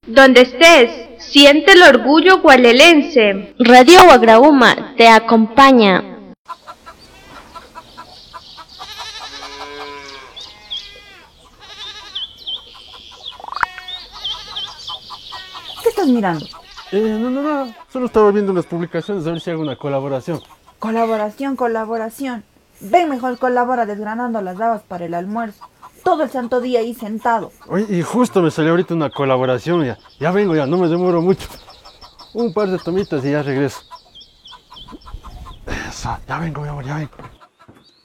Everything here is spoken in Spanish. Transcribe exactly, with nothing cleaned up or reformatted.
Donde estés, siente el orgullo gualelense. Radio Guagrauma te acompaña. ¿Qué estás mirando? Eh, no, no, no, solo estaba viendo unas publicaciones a ver si hago una colaboración. Colaboración, colaboración. Ven, mejor colabora desgranando las habas para el almuerzo. Todo el santo día ahí sentado. Oye, y justo me salió ahorita una colaboración, ya, ya vengo, ya, no me demoro mucho. Un par de tomitas y ya regreso. Eso, ya vengo, mi amor, ya vengo.